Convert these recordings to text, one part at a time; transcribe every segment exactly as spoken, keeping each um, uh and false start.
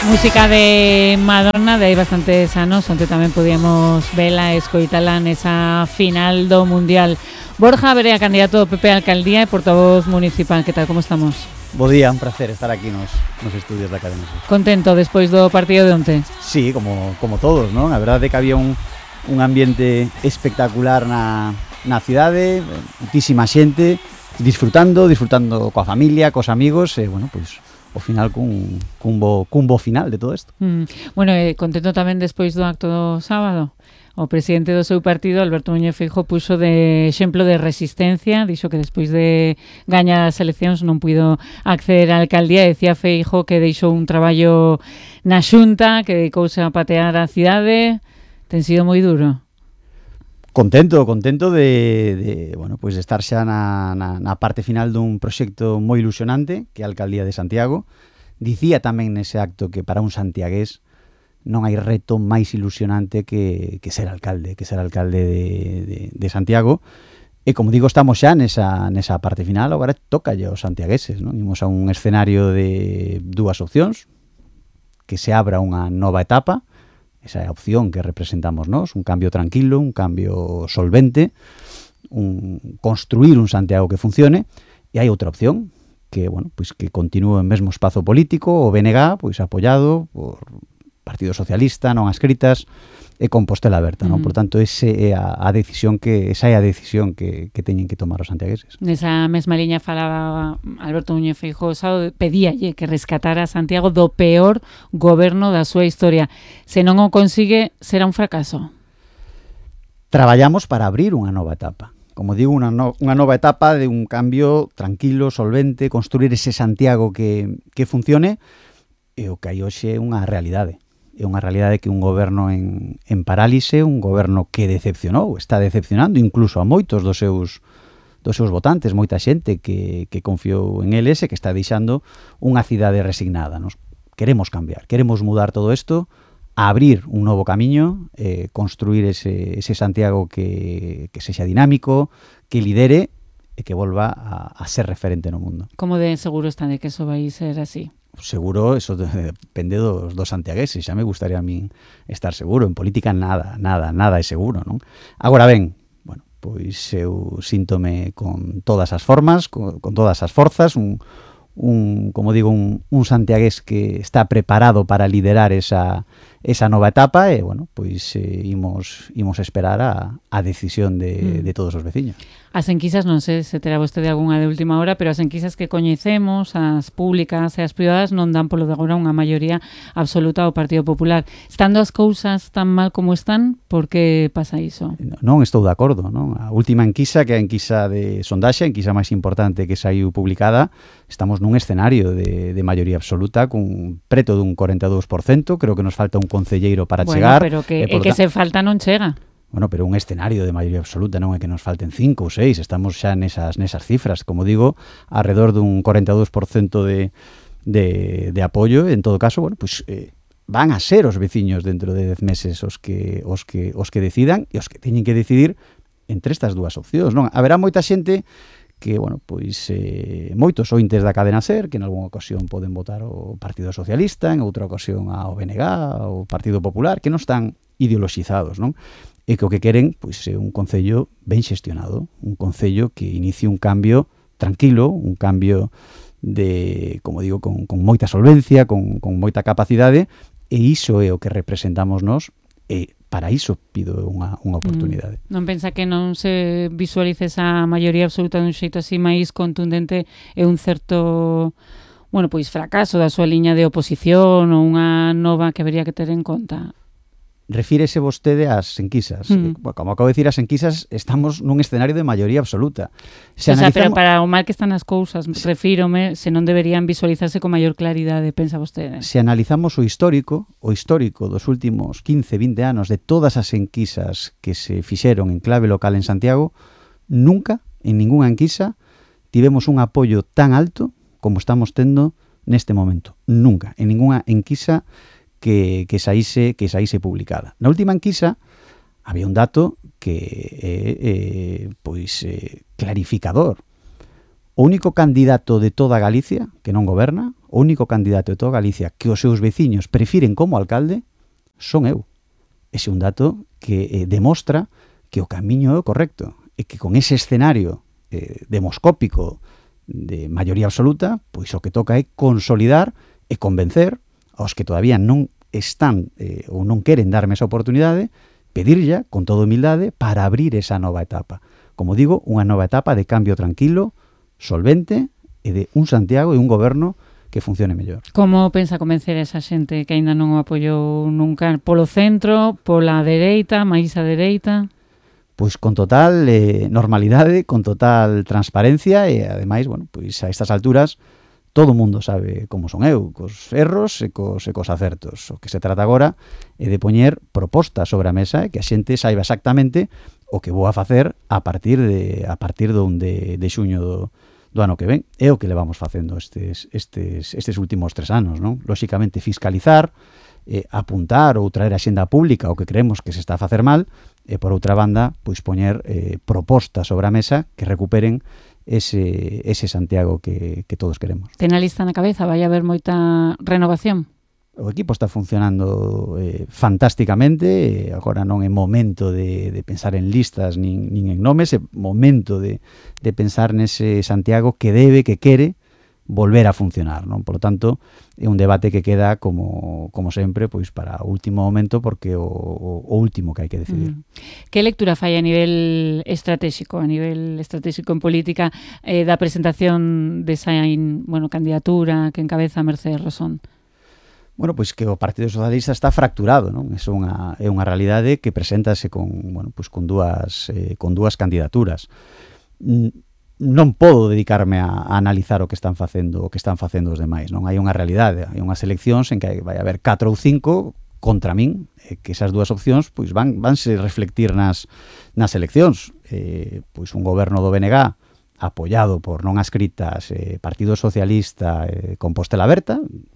Música de Madonna de hai bastantes anos, onde tamén podíamos vela e escoitala nesa final do Mundial. Borja Verea, candidato do P P a Alcaldía e portavoz municipal, que tal, como estamos? Bo día, un placer estar aquí nos, nos estudios da Cadena Ser. Contento despois do partido de onte? Sí, como, como todos, non? A verdade é que había un, un ambiente espectacular na, na cidade, muitísima xente, disfrutando, disfrutando coa familia, cos amigos, e, bueno, pois... ao final cun, cun, bo, cun bo final de todo isto. Mm. Bueno, eh, contento tamén despois do acto do sábado. O presidente do seu partido, Alberto Núñez Feijóo, puxo de exemplo de resistencia, dixo que despois de gañar as eleccións non puido acceder á alcaldía, e decía Feijóo que deixou un traballo na Xunta, que dedicouse a patear a cidade. Ten sido moi duro. Contento, contento de, de bueno, pues de estar xa na, na, na parte final dun proxecto moi ilusionante, que é a Alcaldía de Santiago. Dicía tamén nese acto que para un santiagués non hai reto máis ilusionante que, que ser alcalde, que ser alcalde de, de, de Santiago. E como digo, estamos xa nesa, nesa parte final, agora toca aos santiagueses, non? Imos a un escenario de dúas opcións, que se abra unha nova etapa. Esa é a opción que representamos nós, un cambio tranquilo, un cambio solvente, un construir un Santiago que funcione. E hai outra opción, que, bueno, pois que continúe o mesmo espazo político, o B N G, pois apoiado por Partido Socialista, non adscritas, e Compostela Aberta, non? Mm. Por tanto, ese é a, a decisión que esa é a decisión que, que teñen que tomar os santiagueses. Nesa mesma liña falaba Alberto Núñez Feijóo, pedíalle que rescatara a Santiago do peor goberno da súa historia. Se non o consigue, será un fracaso. Traballamos para abrir unha nova etapa. Como digo, unha, no, unha nova etapa de un cambio tranquilo, solvente, construir ese Santiago que, que funcione, e o que hai hoxe é unha realidade. É unha realidade que un goberno en, en parálise, un goberno que decepcionou, está decepcionando incluso a moitos dos seus dos seus votantes, moita xente que, que confiou en eles e que está deixando unha cidade resignada. Nos queremos cambiar, queremos mudar todo isto, abrir un novo camiño, eh, construir ese, ese Santiago que, que sexa dinámico, que lidere e que volva a, a ser referente no mundo. Como de seguro está de que eso vai ser así? Seguro, eso depende dos, dos santiagueses. Xa me gustaría a min estar seguro. En política nada, nada, nada é seguro, non? Agora ben, bueno, pois eu síntome con todas as formas, con, con todas as forzas, un, un como digo, un, un santiagués que está preparado para liderar esa, esa nova etapa, e, bueno, pois eh, imos, imos esperar a, a decisión de, mm. de todos os veciños. As enquisas, non sei se terá vostede algunha de última hora, pero as enquisas que coñecemos, as públicas e as privadas, non dan polo de agora unha maioría absoluta ao Partido Popular. Estando as cousas tan mal como están, por que pasa iso? Non estou de acordo, non? A última enquisa, que é a enquisa de sondaxe, a enquisa máis importante que saiu publicada, estamos nun escenario de, de maioría absoluta, con preto dun cuarenta e dous por cento, creo que nos falta un concelleiro para bueno, chegar. Bueno, pero que, e que se falta non chega. Bueno, pero un escenario de maioría absoluta, non é que nos falten cinco ou seis, estamos xa nesas, nesas cifras, como digo, alrededor dun cuarenta e dous por cento de, de, de apoio. En todo caso, bueno, pues, eh, van a ser os veciños dentro de dez meses os que, os que, os que decidan, e os que teñen que decidir entre estas dúas opcións, non? Haberá moita xente que, bueno, pois eh, moitos ointes da Cadena Ser que en algunha ocasión poden votar o Partido Socialista, en outra ocasión ao B N G, ao Partido Popular, que non están ideoloxizados, non? E que o que queren, pois, é un concello ben xestionado, un concello que inicie un cambio tranquilo, un cambio de, como digo, con, con moita solvencia, con, con moita capacidade, e iso é o que representamos nós, e para iso pido unha, unha oportunidade. Mm. Non pensa que non se visualice esa maioría absoluta dun xeito así máis contundente e un certo, bueno, pois fracaso da súa liña de oposición ou unha nova que habería que ter en conta? Refírese vostede ás enquisas. Mm. Como acabo de decir, as enquisas estamos nun escenario de maioría absoluta. Se o sea, analizamos... pero para o mal que están as cousas, refírome, se non deberían visualizarse con maior claridade, pensa vostede? Se analizamos o histórico, o histórico dos últimos quince, vinte anos de todas as enquisas que se fixeron en clave local en Santiago, nunca, en ningunha enquisa, tivemos un apoio tan alto como estamos tendo neste momento. Nunca, en ningunha enquisa que, que, saíse, que saíse publicada. Na última enquisa había un dato que é eh, eh, pois, eh, clarificador. O único candidato de toda Galicia que non goberna, o único candidato de toda Galicia que os seus veciños prefiren como alcalde son eu. Ese é un dato que eh, demostra que o camiño é o correcto e que con ese escenario eh, demoscópico de maioría absoluta, pois o que toca é consolidar e convencer aos que todavía non están eh, ou non queren darme esa oportunidade, pedirlla con toda humildade para abrir esa nova etapa. Como digo, unha nova etapa de cambio tranquilo, solvente e de un Santiago e un goberno que funcione mellor. Como pensa convencer a esa xente que aínda non o apoiou nunca polo centro, pola dereita, máis a dereita? Pois con total eh, normalidade, con total transparencia e ademais, bueno, pois a estas alturas todo o mundo sabe como son eu, cos erros e cos, e cos acertos. O que se trata agora é de poñer propostas sobre a mesa e que a xente saiba exactamente o que vou a facer a partir de a partir do de, de xuño do, do ano que ven. É o que levamos facendo estes, estes, estes últimos tres anos, non? Lóxicamente fiscalizar, eh, apuntar ou traer a xenda pública o que creemos que se está a facer mal e, por outra banda, pois poñer eh, propostas sobre a mesa que recuperen ese, ese Santiago que, que todos queremos. Ten a lista na cabeza? Vai haber moita renovación? O equipo está funcionando eh, fantásticamente, eh, agora non é momento de, de pensar en listas nin, nin en nomes, é momento de, de pensar nese Santiago que debe, que quere volver a funcionar, non? Por lo tanto, é un debate que queda como, como sempre, pois para o último momento, porque o, o, o último que hai que decidir. Mm. Que lectura fai a nivel estratégico, a nivel estratégico en política, eh, da presentación desa, bueno, candidatura que encabeza Mercedes Rosón? Bueno, pois que o Partido Socialista está fracturado, non? É unha, é unha realidade que preséntase con, bueno, pois con dúas, eh, con dúas candidaturas. Mm, non podo dedicarme a, a analizar o que están facendo o que están facendo os demais, non? Hai unha realidade, hai unhas eleccións en que vai haber catro ou cinco contra min, e que esas dúas opcións pois van vanse reflectir nas nas eleccións. Eh, pois un goberno do B N G apoiado por non adscritas eh, Partido Socialista eh, Compostela Aberta,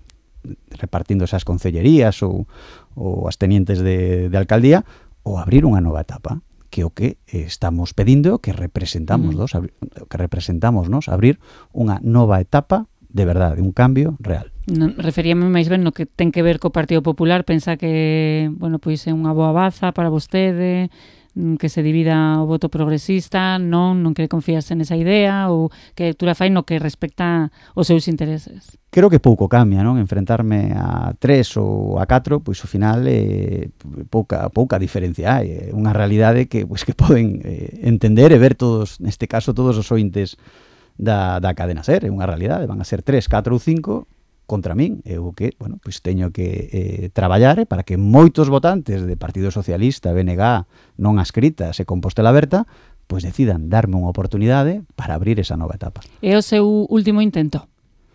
repartindo esas concellerías ou, ou as tenientes de, de alcaldía, ou abrir unha nova etapa, que o que estamos pedindo, que representamos mm. dos, que representamos nos abrir unha nova etapa de verdade, un cambio real. Non, referíame máis ben no que ten que ver co Partido Popular, pensa que, bueno, pois é unha boa baza para vostede, que se divida o voto progresista, non, non quere confiarse nesa idea, ou que lectura fai no que respecta os seus intereses? Creo que pouco cambia, non? Enfrentarme a tres ou a catro, pois ao final eh, pouca, pouca diferencia hai. É unha realidade que, pois, que poden eh, entender e ver todos, neste caso, todos os ointes da, da cadena SER. É unha realidade, van a ser tres, catro ou cinco contra min, é o que, bueno, pois teño que eh, traballar para que moitos votantes de Partido Socialista, B N G, non adscritas e Compostela Aberta, pois decidan darme unha oportunidade para abrir esa nova etapa. É o seu último intento?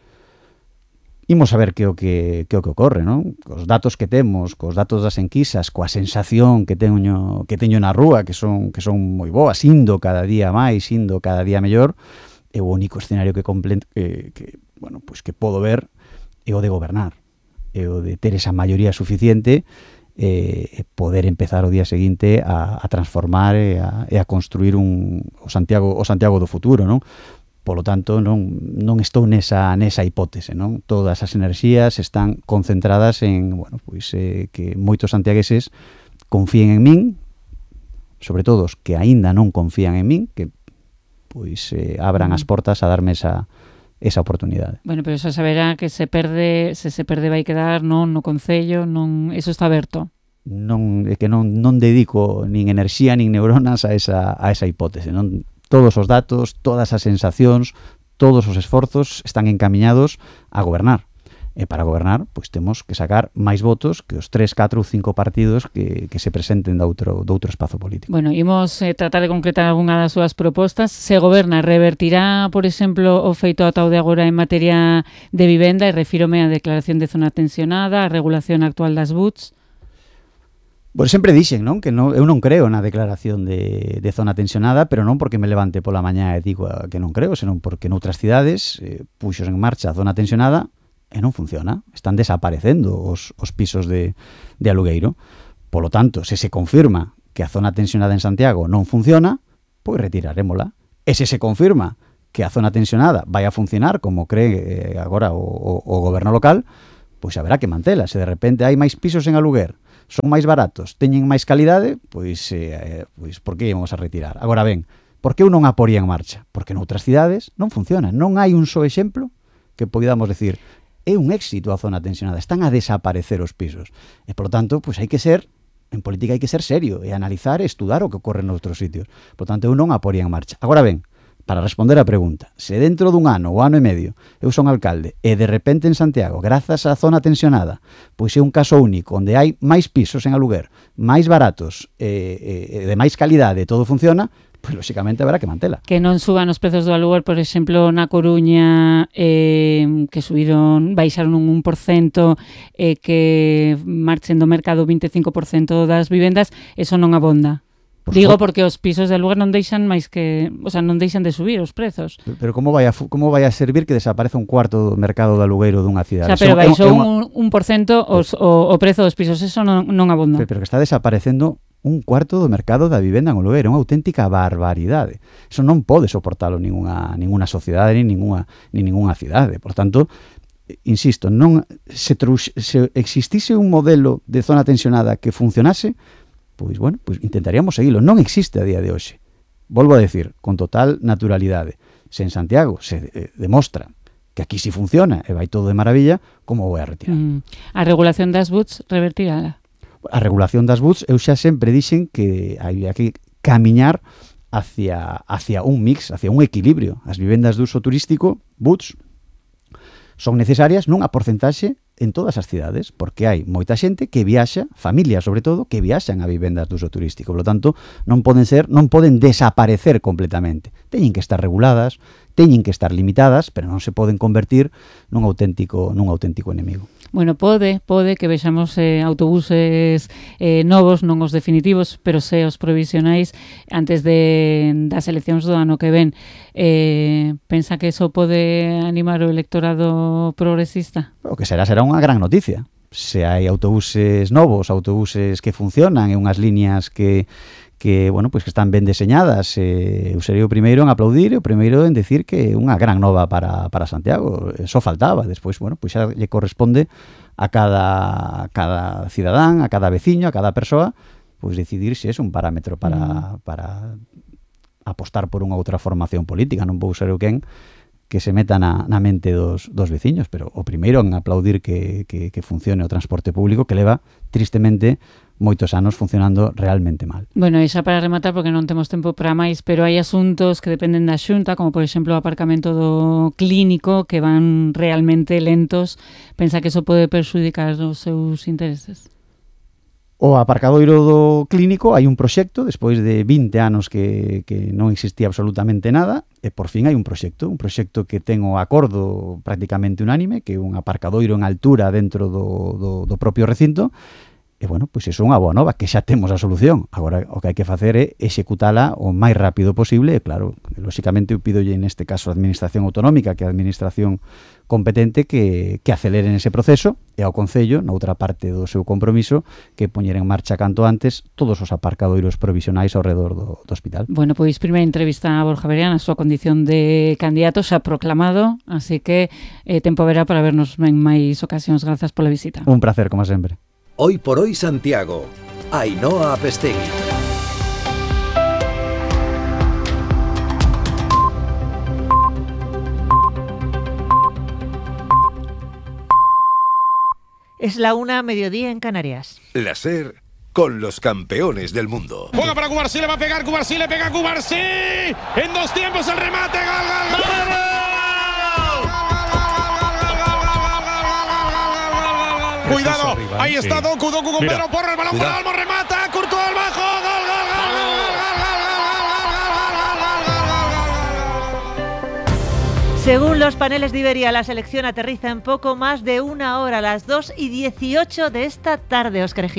Imos a ver que o que, que o que ocorre, non? Cos datos que temos, cos datos das enquisas, coa sensación que teño que teño na rúa, que son que son moi boas, indo cada día máis, indo cada día mellor, é o único escenario que, complet, que, que bueno, pois que podo ver é o de gobernar, é o de ter esa maioría suficiente e eh, poder empezar o día seguinte a, a transformar e a, e a construir un, o Santiago o Santiago do futuro, non? Polo tanto, non, non estou nesa, nesa hipótese, non? Todas as enerxías están concentradas en, bueno, pois, eh, que moitos santiagueses confíen en min, sobre todo os que aínda non confían en min, que pois eh, abran as portas a darme esa esa oportunidade. Bueno, pero eso saberá que se perde, se se perde vai quedar non no concello, non, eso está aberto. Non, é que non, non dedico nin enerxía nin neuronas a esa, a esa hipótese, non? Todos os datos, todas as sensacións, todos os esforzos están encamiñados a gobernar. E para gobernar, pois temos que sacar máis votos que os tres, catro ou cinco partidos que, que se presenten de outro, de outro espazo político. Bueno, imos eh, tratar de concretar algunha das súas propostas. Se goberna, revertirá, por exemplo, o feito ata o de agora en materia de vivenda, e refírome á declaración de zona tensionada, a regulación actual das B U Ts? Pois sempre dixen, non? Que non, eu non creo na declaración de, de zona tensionada, pero non porque me levante pola mañá e digo que non creo, senón porque noutras cidades eh, puxos en marcha a zona tensionada e non funciona. Están desaparecendo os, os pisos de, de alugueiro. Polo tanto, se se confirma que a zona tensionada en Santiago non funciona, pois retirarémola. E se se confirma que a zona tensionada vai a funcionar como cree eh, agora o, o, o goberno local, pois haberá que mantela. Se de repente hai máis pisos en aluguer, son máis baratos, teñen máis calidade, pois, eh, pois por que íbamos a retirar? Agora ben, por que eu non a poría en marcha? Porque noutras cidades non funciona. Non hai un só exemplo que podamos decir é un éxito a zona tensionada. Están a desaparecer os pisos. E, por tanto, pois hai que ser, en política hai que ser serio e analizar e estudar o que ocorre noutros sitios. Por tanto, eu non a poría en marcha. Agora ben, para responder a pregunta, se dentro dun ano ou ano e medio eu son alcalde e de repente en Santiago, grazas á zona tensionada, pois é un caso único onde hai máis pisos en aluguer, máis baratos e, e de máis calidade e todo funciona, pois lóxicamente haberá que mantela. Que non suban os prezos do aluguer, por exemplo, na Coruña, eh, que subiron, baixaron un un por cento, eh, que marchen do mercado vinte e cinco por cento das vivendas, eso non abonda. Por Digo favor. Porque os pisos de aluguer non deixan máis que, o sea, non deixan de subir os prezos. Pero como vai a como vai a servir que desapareza un cuarto do mercado de alugueiro dunha cidade? O sea, pero baixou un un por cento os, o, o prezo dos pisos, eso non, non abonda. Pero, pero que está desaparecendo un cuarto do mercado da vivenda en alugueiro, é unha auténtica barbaridade. Eso non pode soportalo ninguna ninguna sociedade ni ninguna ni ninguna cidade. Por tanto, insisto, non se, trux, se existise un modelo de zona tensionada que funcionase, pois, bueno, pois intentaríamos seguilo. Non existe a día de hoxe. Volvo a decir, con total naturalidade. Se en Santiago se eh, demostra que aquí sí funciona e vai todo de maravilla, como vou a retirar? Mm. A regulación das B U Ts revertirala? A regulación das B U Ts, eu xa sempre dixen que había que camiñar hacia, hacia un mix, hacia un equilibrio. As vivendas de uso turístico, B U Ts, son necesarias nunha porcentaxe en todas as cidades, porque hai moita xente que viaxa, familias sobre todo, que viaxan a vivendas de uso turístico. Por lo tanto, non poden ser, non poden desaparecer completamente. Teñen que estar reguladas, teñen que estar limitadas, pero non se poden convertir nun auténtico, nun auténtico enemigo. Bueno, pode, pode que vexamos eh, autobuses eh, novos, non os definitivos, pero se os provisionais antes de das eleccións do ano que ven. Eh, pensa que eso pode animar o electorado progresista? O que será, será unha gran noticia. Se hai autobuses novos, autobuses que funcionan e unhas liñas que que, bueno, pues que están ben deseñadas, eh, eu sería o primeiro en aplaudir e o primeiro en decir que é unha gran nova para, para Santiago. Eso faltaba. Despois, bueno, pues xa lle corresponde a cada, a cada cidadán, a cada veciño, a cada persoa, pues decidir se é un parámetro para, mm. para apostar por unha outra formación política. Non vou ser eu quen que se meta na, na mente dos, dos veciños, pero o primeiro en aplaudir que, que, que funcione o transporte público, que leva, tristemente, moitos anos funcionando realmente mal. Bueno, e xa para rematar, porque non temos tempo para máis, pero hai asuntos que dependen da Xunta, como por exemplo o aparcamento do clínico, que van realmente lentos. Pensa que eso pode perxudicar os seus intereses? O aparcadoiro do clínico hai un proxecto, despois de vinte anos que, que non existía absolutamente nada, e por fin hai un proxecto, un proxecto que ten o acordo prácticamente unánime, que é un aparcadoiro en altura dentro do, do, do propio recinto. E, bueno, pois iso é unha boa nova, que xa temos a solución. Agora, o que hai que facer é executala o máis rápido posible. E, claro, lóxicamente, eu pidolle neste caso a Administración Autonómica, que é a Administración competente, que, que aceleren ese proceso, e ao Concello, noutra parte do seu compromiso, que poñer en marcha canto antes todos os aparcadoiros provisionais ao redor do, do hospital. Bueno, pois primeira entrevista a Borja Berián, a súa condición de candidato xa proclamado, así que eh, tempo verá para vernos en máis ocasións. Grazas pola visita. Un placer, como sempre. Hoy por hoy Santiago, Ainhoa Apestegui. Es la una, mediodía en Canarias. La SER con los campeones del mundo. Juega para Cubarsí, le va a pegar Cubarsí, le pega Cubarsí. En dos tiempos el remate, gol, gol, gol. Cuidado, ahí está Doku, Doku con Pedro Porro, el balón para Olmo, remata, Courtois al bajo, gol, gol, gol, gol, gol, gol. Según los paneles de Iberia, la selección aterriza en poco más de una hora, a las dos y dieciocho de esta tarde, Óscar Ejido.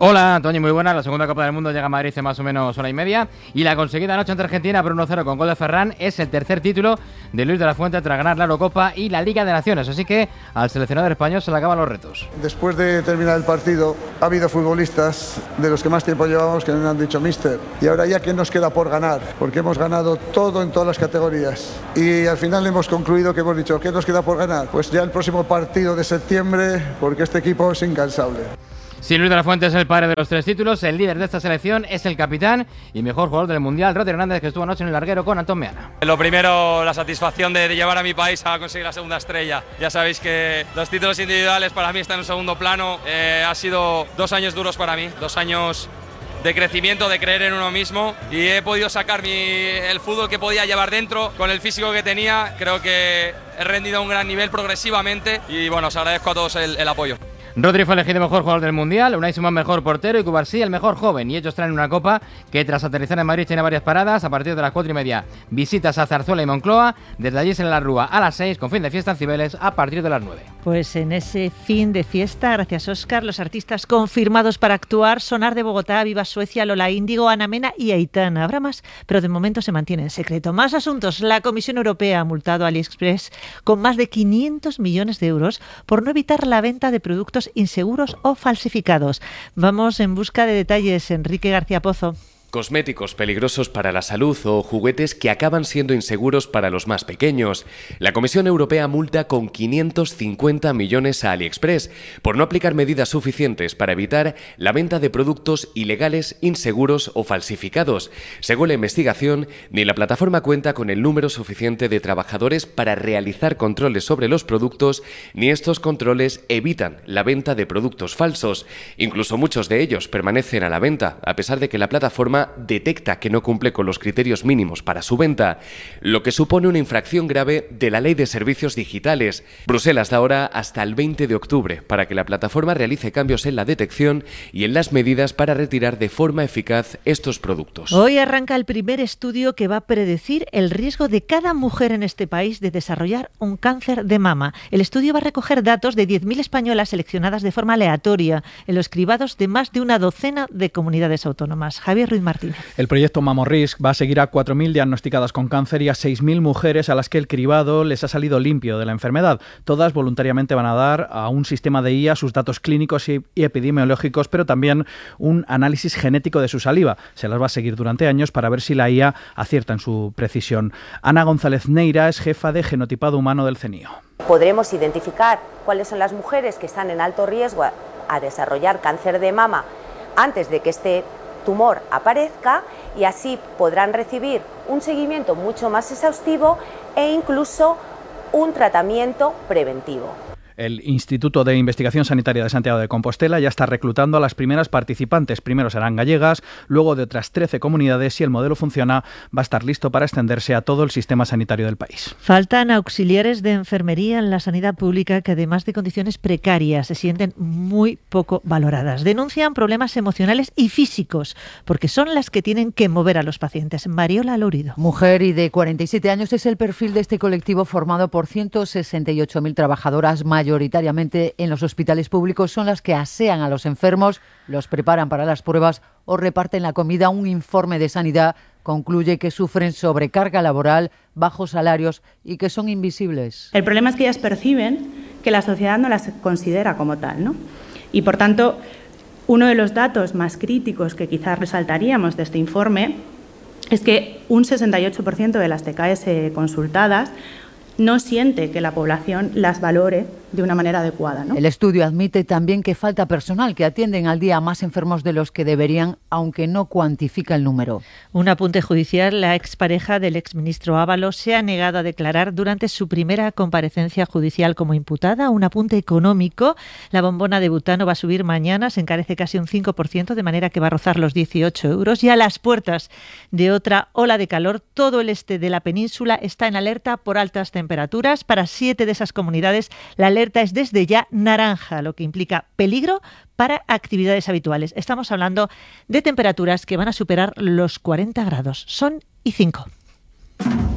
Hola, Toñi, muy buena. La segunda Copa del Mundo llega a Madrid hace más o menos hora y media. Y la conseguida anoche ante Argentina por uno cero con gol de Ferran es el tercer título de Luis de la Fuente tras ganar la Eurocopa y la Liga de Naciones. Así que al seleccionador español se le acaban los retos. Después de terminar el partido, ha habido futbolistas de los que más tiempo llevamos que me han dicho míster. Y ahora ya, ¿qué nos queda por ganar? Porque hemos ganado todo en todas las categorías. Y al final hemos concluido que hemos dicho, ¿qué nos queda por ganar? Pues ya el próximo partido de septiembre, porque este equipo es incansable. Si Luis de la Fuente es el padre de los tres títulos, el líder de esta selección es el capitán y mejor jugador del Mundial, Rodri Hernández, que estuvo anoche en el larguero con Antón Meana. Lo primero, la satisfacción de, de llevar a mi país a conseguir la segunda estrella. Ya sabéis que los títulos individuales para mí están en un segundo plano. Eh, ha sido dos años duros para mí, dos años de crecimiento, de creer en uno mismo, y he podido sacar mi, el fútbol que podía llevar dentro con el físico que tenía. Creo que he rendido a un gran nivel progresivamente y bueno, os agradezco a todos el, el apoyo. Rodri fue elegido mejor jugador del Mundial, Unai Simón mejor portero y Cubarsí el mejor joven. Y ellos traen una copa que tras aterrizar en Madrid tiene varias paradas. A partir de las cuatro y media, visitas a Zarzuela y Moncloa. Desde allí en la Rúa a las seis, con fin de fiesta en Cibeles a partir de las nueve. Pues en ese fin de fiesta, gracias Óscar, los artistas confirmados para actuar: Sonar de Bogotá, Viva Suecia, Lola Índigo, Ana Mena y Aitana. Habrá más, pero de momento se mantiene en secreto. Más asuntos. La Comisión Europea ha multado a AliExpress con más de quinientos millones de euros por no evitar la venta de productos inseguros o falsificados. Vamos en busca de detalles. Enrique García Pozo. Cosméticos peligrosos para la salud o juguetes que acaban siendo inseguros para los más pequeños. La Comisión Europea multa con quinientos cincuenta millones a AliExpress por no aplicar medidas suficientes para evitar la venta de productos ilegales, inseguros o falsificados. Según la investigación, ni la plataforma cuenta con el número suficiente de trabajadores para realizar controles sobre los productos, ni estos controles evitan la venta de productos falsos. Incluso muchos de ellos permanecen a la venta, a pesar de que la plataforma detecta que no cumple con los criterios mínimos para su venta, lo que supone una infracción grave de la Ley de Servicios Digitales. Bruselas da ahora hasta el veinte de octubre para que la plataforma realice cambios en la detección y en las medidas para retirar de forma eficaz estos productos. Hoy arranca el primer estudio que va a predecir el riesgo de cada mujer en este país de desarrollar un cáncer de mama. El estudio va a recoger datos de diez mil españolas seleccionadas de forma aleatoria en los cribados de más de una docena de comunidades autónomas. Javier Ruiz Martínez. El proyecto MammoRisk va a seguir a cuatro mil diagnosticadas con cáncer y a seis mil mujeres a las que el cribado les ha salido limpio de la enfermedad. Todas voluntariamente van a dar a un sistema de I A sus datos clínicos y epidemiológicos, pero también un análisis genético de su saliva. Se las va a seguir durante años para ver si la I A acierta en su precisión. Ana González Neira es jefa de genotipado humano del CENIO. Podremos identificar cuáles son las mujeres que están en alto riesgo a desarrollar cáncer de mama antes de que este tumor aparezca, y así podrán recibir un seguimiento mucho más exhaustivo e incluso un tratamiento preventivo. El Instituto de Investigación Sanitaria de Santiago de Compostela ya está reclutando a las primeras participantes. Primero serán gallegas, luego de otras trece comunidades. Si el modelo funciona, va a estar listo para extenderse a todo el sistema sanitario del país. Faltan auxiliares de enfermería en la sanidad pública que, además de condiciones precarias, se sienten muy poco valoradas. Denuncian problemas emocionales y físicos, porque son las que tienen que mover a los pacientes. Mariola Lourido. Mujer y de cuarenta y siete años es el perfil de este colectivo formado por ciento sesenta y ocho mil trabajadoras mayores. Mayoritariamente en los hospitales públicos. Son las que asean a los enfermos, los preparan para las pruebas o reparten la comida. Un informe de Sanidad concluye que sufren sobrecarga laboral, bajos salarios y que son invisibles. El problema es que ellas perciben que la sociedad no las considera como tal, ¿no? Y por tanto, uno de los datos más críticos que quizás resaltaríamos de este informe es que un sesenta y ocho por ciento de las T K S consultadas no siente que la población las valore de una manera adecuada, ¿no? El estudio admite también que falta personal, que atienden al día a más enfermos de los que deberían, aunque no cuantifica el número. Un apunte judicial: la expareja del exministro Ábalos se ha negado a declarar durante su primera comparecencia judicial como imputada. Un apunte económico: la bombona de butano va a subir mañana, se encarece casi un cinco por ciento, de manera que va a rozar los dieciocho euros. Y a las puertas de otra ola de calor, todo el este de la península está en alerta por altas temperaturas. Para siete de esas comunidades, la alerta es desde ya naranja, lo que implica peligro para actividades habituales. Estamos hablando de temperaturas que van a superar los cuarenta grados. Son y cinco.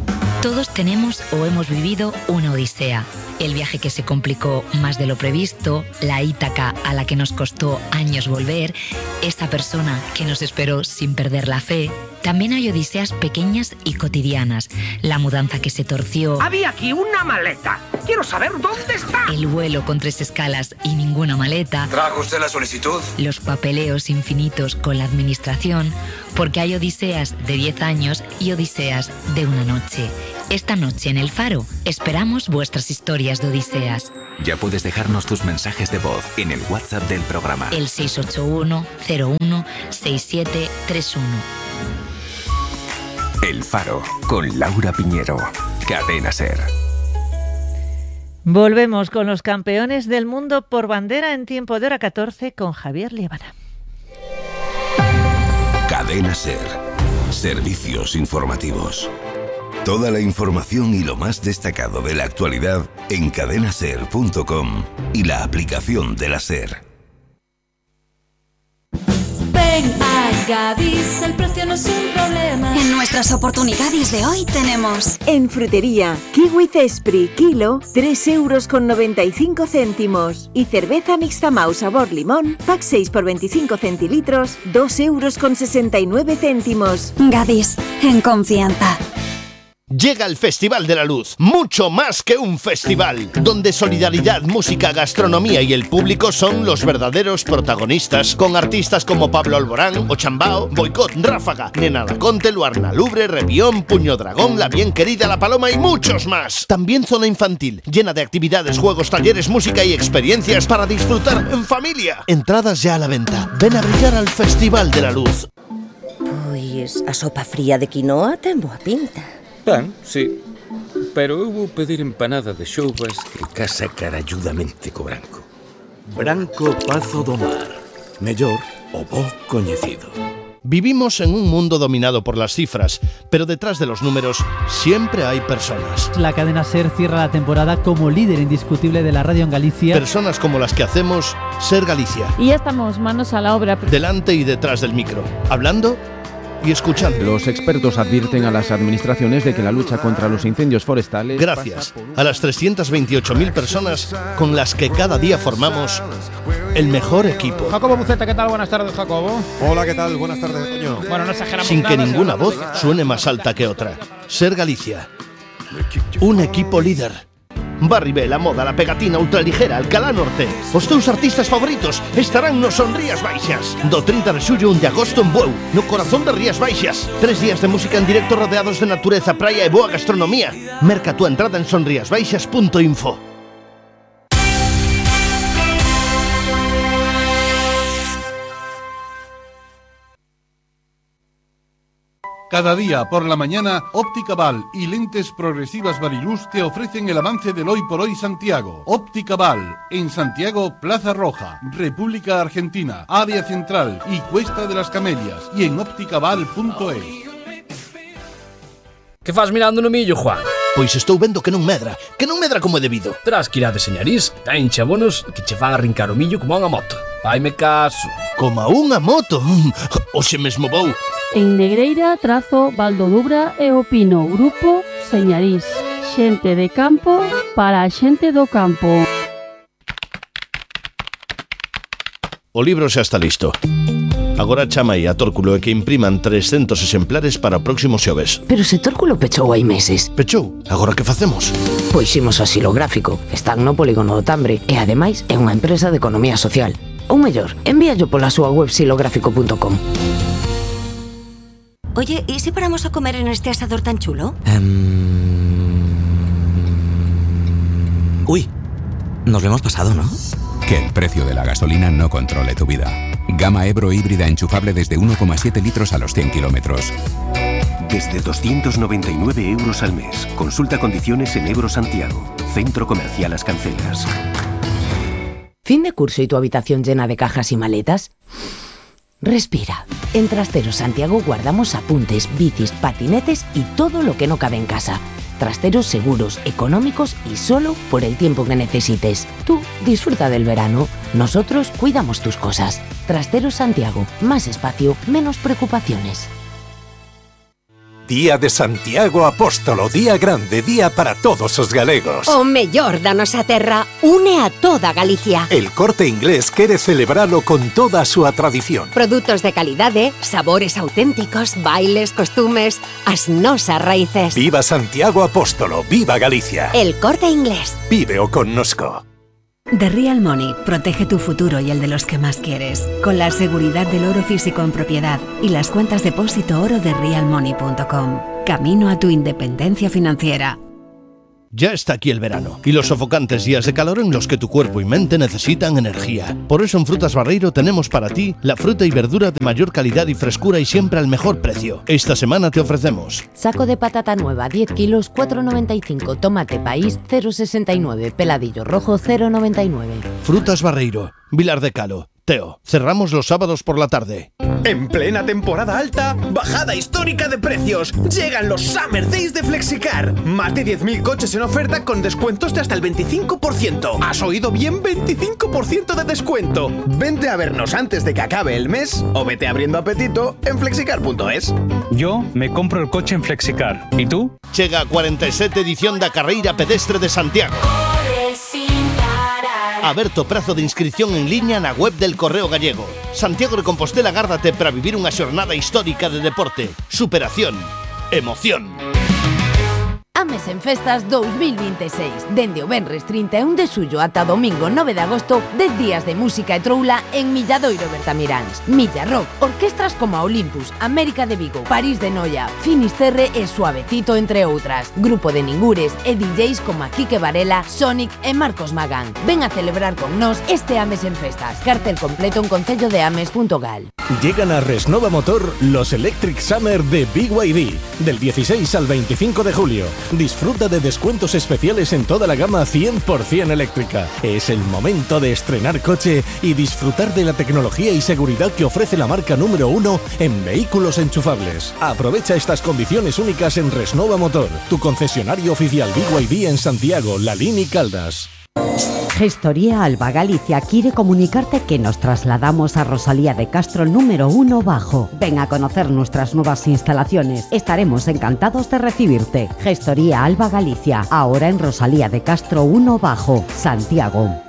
Todos tenemos o hemos vivido una odisea. El viaje que se complicó más de lo previsto, la Ítaca a la que nos costó años volver, esa persona que nos esperó sin perder la fe. También hay odiseas pequeñas y cotidianas. La mudanza que se torció. Había aquí una maleta. Quiero saber dónde está. El vuelo con tres escalas y ninguna maleta. ¿Trajo usted la solicitud? Los papeleos infinitos con la administración. Porque hay odiseas de diez años y odiseas de una noche. Esta noche en El Faro esperamos vuestras historias de odiseas. Ya puedes dejarnos tus mensajes de voz en el WhatsApp del programa. El seis ocho uno cero uno seis siete tres uno. El Faro, con Laura Piñero. Cadena SER. Volvemos con los campeones del mundo por bandera en tiempo de hora catorce con Javier Liébana. Cadena SER. Servicios informativos. Toda la información y lo más destacado de la actualidad en cadena ser punto com y la aplicación de la SER. Ven a Gadis, el precio no es un problema. En nuestras oportunidades de hoy tenemos... En frutería, kiwi Cespri, kilo, tres euros con noventa y cinco céntimos. Y cerveza mixta Mau sabor limón, pack seis por veinticinco centilitros, dos euros con sesenta y nueve céntimos. Gadis, en confianza. Llega el Festival de la Luz, mucho más que un festival, donde solidaridad, música, gastronomía y el público son los verdaderos protagonistas, con artistas como Pablo Alborán, Ochambao, Boicot, Ráfaga, Nena Laconte, Luarna Lubre, Revión, Puño Dragón, La Bien Querida, La Paloma y muchos más. También zona infantil, llena de actividades, juegos, talleres, música y experiencias para disfrutar en familia. Entradas ya a la venta. Ven a brillar al Festival de la Luz. Pois a sopa fría de quinoa ten boa pinta. Pan, sí, pero eu vou pedir empanada de xoubas que casa caralludamente co branco. Branco Pazo do Mar. Mellor o bo coñecido. Vivimos en un mundo dominado por las cifras, pero detrás de los números siempre hay personas. La cadena SER cierra la temporada como líder indiscutible de la radio en Galicia. Personas como las que hacemos SER Galicia. Y ya estamos manos a la obra. Delante y detrás del micro, hablando y escuchando. Los expertos advierten a las administraciones de que la lucha contra los incendios forestales... Gracias a las trescientas veintiocho mil personas con las que cada día formamos el mejor equipo. Jacobo Buceta, ¿qué tal? Buenas tardes, Jacobo. Hola, ¿qué tal? Buenas tardes, Toño. Bueno, no exageramos Sin nada, que ninguna voz suene más alta que otra. SER Galicia. Un equipo líder. Barribé, La Moda, La Pegatina, Ultraligera, Alcalá Norte. Os teus artistas favoritos estarán nos Son Rías Baixas. Do trinta de xullo a un de agosto en Bueu, no corazón de Rías Baixas. Tres días de música en directo rodeados de natureza, praia e boa gastronomía. Merca tu entrada en sonriasbaixas punto info. Cada día por la mañana, Óptica Val y Lentes Progresivas Variluz te ofrecen el avance del Hoy por Hoy Santiago. Óptica Val, en Santiago, Plaza Roja, República Argentina, Área Central y Cuesta de las Camelias, y en ópticaval punto es. Que faz mirando no millo, Juan? Pois estou vendo que non medra, que non medra como é debido. Tras que irá de señariz, ten chabonos que che van a rincar o millo como a unha moto. Vaime caso. Como a unha moto? Oxe mesmo vou. En Negreira, Trazo, Valdodubra e o Pino, Grupo Señariz. Xente de campo para a xente do campo. O libro xa está listo. Agora chama aí a Tórculo e que impriman trescentos exemplares para o próximo xoves. Pero se Tórculo pechou hai meses. Pechou? Agora que facemos? Pois imos a Xilográfico. Están no polígono do Tambre e ademais é unha empresa de economía social. Ou mellor, envíallo pola súa web xilográfico punto com. Oye, ¿y si paramos a comer en este asador tan chulo? Um... Uy, nos lo hemos pasado, ¿no? Que el precio de la gasolina no controle tu vida. Gama Ebro híbrida enchufable desde uno coma siete litros a los cien kilómetros. Desde doscientos noventa y nueve euros al mes. Consulta condiciones en Ebro Santiago. Centro Comercial Las Cancelas. ¿Fin de curso y tu habitación llena de cajas y maletas? Respira. En Trasteros Santiago guardamos apuntes, bicis, patinetes y todo lo que no cabe en casa. Trasteros seguros, económicos y solo por el tiempo que necesites. Tú disfruta del verano. Nosotros cuidamos tus cosas. Trasteros Santiago. Más espacio, menos preocupaciones. Día de Santiago Apóstolo, día grande, día para todos os galegos. O mellor da nosa terra une a toda Galicia. El Corte Inglés quere celebralo con toda a súa tradición. Produtos de calidade, sabores auténticos, bailes, costumes, as nosas raíces. Viva Santiago Apóstolo, viva Galicia. El Corte Inglés. Víveo connosco. The Real Money protege tu futuro y el de los que más quieres, con la seguridad del oro físico en propiedad y las cuentas depósito oro de real money punto com. Camino a tu independencia financiera. Ya está aquí el verano y los sofocantes días de calor en los que tu cuerpo y mente necesitan energía. Por eso en Frutas Barreiro tenemos para ti la fruta y verdura de mayor calidad y frescura y siempre al mejor precio. Esta semana te ofrecemos saco de patata nueva diez kilos cuatro noventa y cinco, tomate país cero sesenta y nueve, peladillo rojo cero noventa y nueve. Frutas Barreiro, Vilar de Calo. Teo, cerramos los sábados por la tarde. En plena temporada alta, bajada histórica de precios. Llegan los Summer Days de Flexicar. Más de diez mil coches en oferta con descuentos de hasta el veinticinco por ciento. ¿Has oído bien? veinticinco por ciento de descuento. Vente a vernos antes de que acabe el mes o vete abriendo apetito en flexicar punto es. Yo me compro el coche en Flexicar. ¿Y tú? Chega a cuarenta y siete edición da Carreira Pedestre de Santiago. Aberto prazo de inscripción en liña na web del Correo Gallego. Santiago de Compostela gárdate para vivir unha xornada histórica de deporte, superación, emoción. Ames en Festas dos mil veintiséis. Dende o venres trinta e un de xullo ata domingo nove de agosto, dez días de música e troula en Milladoiro Bertamiráns. Milla Rock, orquestras como a Olympus, América de Vigo, París de Noia, Finisterre e Suavecito, entre outras. Grupo de ningures e D Js como a Quique Varela, Sonic e Marcos Magán. Ven a celebrar con nós este Ames en Festas. Cartel completo en concello de ames punto gal. Llegan a Resnova Motor los Electric Summer de B Y D, del dieciséis al veinticinco de julio. Disfruta de descuentos especiales en toda la gama cien por ciento eléctrica. Es el momento de estrenar coche y disfrutar de la tecnología y seguridad que ofrece la marca número uno en vehículos enchufables. Aprovecha estas condiciones únicas en Resnova Motor, tu concesionario oficial B Y D en Santiago, Lalín y Caldas. Gestoría Alba Galicia quiere comunicarte que nos trasladamos a Rosalía de Castro número uno Bajo. Ven a conocer nuestras nuevas instalaciones. Estaremos encantados de recibirte. Gestoría Alba Galicia, ahora en Rosalía de Castro uno Bajo, Santiago.